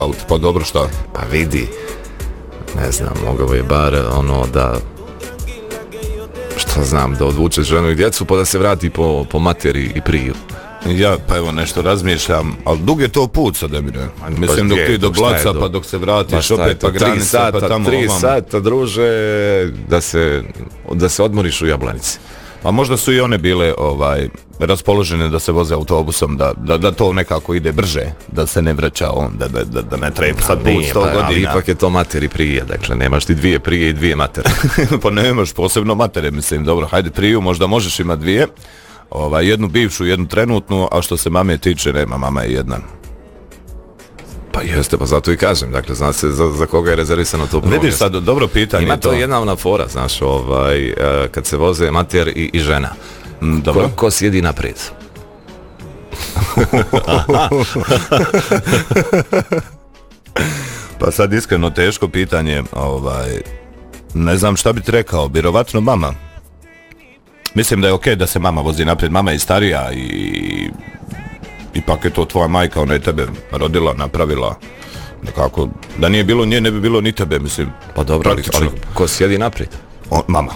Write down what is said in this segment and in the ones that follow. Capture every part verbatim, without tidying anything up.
Pa dobro, šta? Pa vidi, ne znam, mogao je bar ono da, šta znam, da odvuče ženu i djecu pa da se vrati po, po materi i priju. Ja, pa evo nešto razmišljam, ali dug je to put sad, Emire. Mislim, dok ti do Blaca, pa dok se vratiš opet, pa granica, pa tamo tri ovam. sata, druže, da se, da se odmoriš u Jablanici. A možda su i one bile ovaj, raspoložene da se voze autobusom, da, da, da to nekako ide brže, da se ne vraća on, da, da, da, da ne treba sad put sto pa, godina. Ipak je to materi prije, dakle, nemaš ti dvije prije i dvije matere. Pa nemaš posebno matere, mislim, dobro, hajde priju, možda možeš ima dvije. Ovaj, jednu bivšu, jednu trenutnu, a što se mame tiče, nema, mama je jedna. Pa jeste, pa zato i kažem, dakle, zna se za, za koga je rezervisano to prvo. Vidiš sad, dobro pitanje. Ima to, to jedna ona fora, znaš, ovaj, kad se voze mater i, i žena. Mm, dobro. Ko, ko sjedi naprijed? Pa sad iskreno teško pitanje, ovaj, ne znam šta bi ti rekao, vjerovatno mama. Mislim da je okej okay da se mama vozi naprijed, mama je starija i ipak je to tvoja majka, ona je tebe rodila, napravila, nekako, da nije bilo nje, ne bi bilo ni tebe, mislim. Pa dobro, ali, ali ko sjedi naprijed? O, mama.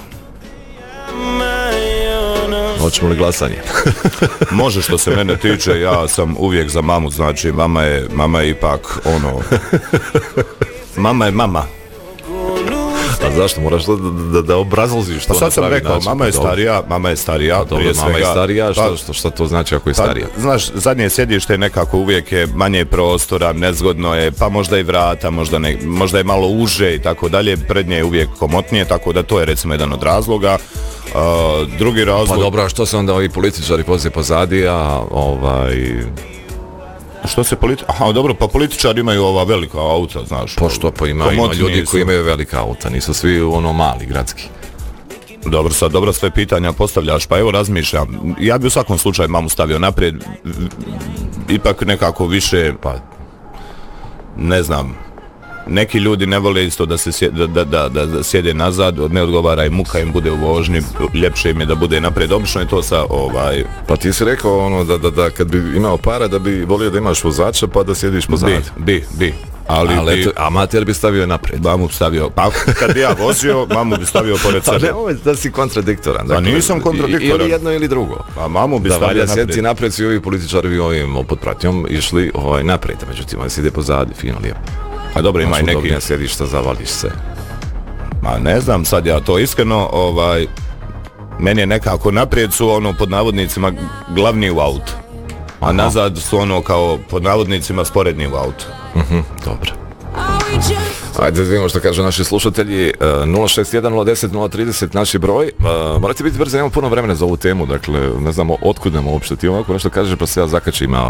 Hoćemo li glasanje? Može, što se mene tiče, ja sam uvijek za mamu, znači mama je, mama je ipak ono, mama je mama. A zašto moraš da, da, da obrazložiš to? Pa sad sam rekao, način, mama je starija, mama je starija, dobro, prije mama svega. je starija, što, pa, što, što to znači ako je starija? Pa, znaš, zadnje sjedište nekako uvijek je manje prostora, nezgodno je, pa možda i vrata, možda, ne, možda je malo uže i tako dalje, prednje je uvijek komotnije, tako da to je recimo jedan od razloga. Uh, drugi razlog... Pa dobro, a što se onda ovi političari voze pozadi, a ovaj... Što se politi... Aha, dobro, pa političari imaju ova velika auta, znaš. Pa što, pa ima, ima ljudi su... koji imaju velika auta, nisu svi ono mali, gradski. Dobro, sad dobro sve pitanja postavljaš, pa evo razmišljam. Ja bi u svakom slučaju mamu stavio naprijed, ipak nekako više, pa ne znam, neki ljudi ne vole isto da se sjede, da, da, da, da sjede nazad, ne odgovara i muka im bude u vožnji, ljepše im je da bude naprijed, obično je to sa ovaj... Pa ti si rekao ono da, da, da kad bi imao para da bi volio da imaš vozača pa da sjediš pozad. Bi, bi, bi. Ali, ali bi, eto, a mater bi stavio naprijed. Mamu bi stavio, pa kad bi ja vozio, mamu bi stavio pored sebe. Pa nemoj da si kontradiktoran. Dakle, pa nisam kontradiktoran. Ili jedno ili drugo. Pa mamu bi da stavio naprijed. Da valja sjeti naprijed, svi ovi političari bi ovim pod pratnjom išli ovaj, naprijed, međutim oni sjede pozadi, fino lijepo. A dobro, ima i neki... Udobnija sjedišta, zavališ se. Ma ne znam, sad ja to iskreno, ovaj... Meni je nekako naprijed su ono pod navodnicima glavni u autu. A aha, nazad su ono kao pod navodnicima sporedni u autu. Mhm, dobro. Ajde da vidimo što kažu naši slušatelji. nula šest jedan nula deset nula trideset naši broj. Uh, morate biti brzi, nemamo puno vremena za ovu temu, dakle ne znamo otkud nam uopšte. Ti ovako nešto kažeš pa se ja zakačim, a...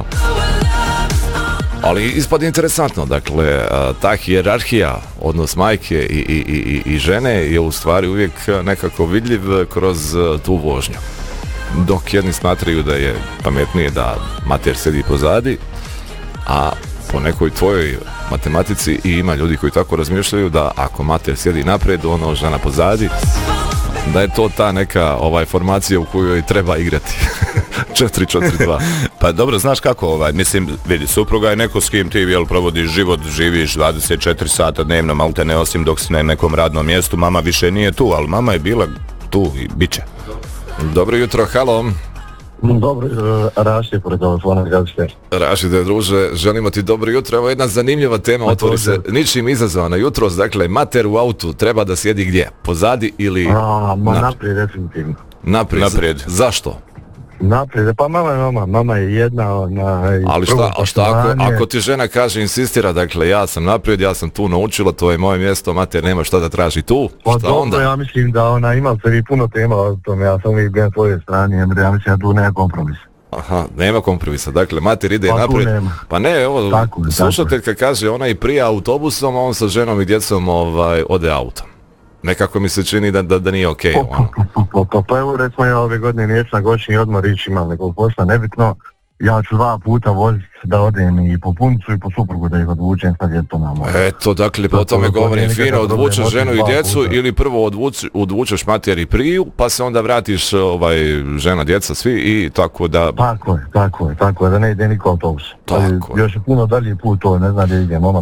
Ali ispod interesantno, dakle, ta hijerarhija, odnos majke i, i, i, i žene je u stvari uvijek nekako vidljiv kroz tu vožnju. Dok jedni smatraju da je pametnije da mater sedi pozadi, a po nekoj tvojoj matematici i ima ljudi koji tako razmišljaju da ako mater sjedi napred, ono žena pozadi, da je to ta neka ovaj formacija u kojoj treba igrati. četiri četiri dva. Pa dobro, znaš kako, ovaj, mislim, vidi, supruga je neko s kim ti, jel, provodiš život, živiš dvadeset četiri sata dnevno, malte ne, osim dok si na nekom radnom mjestu, mama više nije tu, ali mama je bila tu i bit će. Dobro jutro, halo. Dobro, Rašid pored telefona, kako ste? Rašide, druže, želimo ti dobro jutro. Evo jedna zanimljiva tema, otvori se ničim izazvana jutros, dakle, mater u autu treba da sjedi gdje? Pozadi ili... A, ma naprijed, definitivno. Naprijed? Naprijed. Zašto? Naprijed, pa mama je mama, mama je jedna, ona... Ali šta, a šta ako, ako ti žena kaže, insistira, dakle, ja sam naprijed, ja sam tu naučila, to je moje mjesto, mater nema šta da traži tu, pa šta dobro, onda? Ja mislim da ona ima se vi puno tema o tome, ja sam uvijek bio na tvojoj strani, jer ja mislim da tu nema kompromisa. Aha, nema kompromisa, dakle, mater ide pa naprijed, pa ne, evo, tako, slušateljka tako kaže, ona i prije autobusom, a on sa ženom i djecom ovaj, ode autom. Nekako mi se čini da, da, da nije okej. Okay, pa, pa, pa, pa, pa, pa evo recimo ja ove godine nijeći na godišnji odmor ići imam nekog posla, nebitno, ja ću dva puta voziti da odem i po puncu i po suprugu da ih odvučem sa djetom na more. Eto, dakle, po tome govorim fino, odvučeš ženu i djecu puta. Ili prvo odvuč, odvučeš mater i priju, pa se onda vratiš ovaj, žena, djeca, svi i tako da... Tako je, tako je, tako je, da ne ide niko autobus. Tako je. Još je puno dalji put, to ne znam gdje ide, mama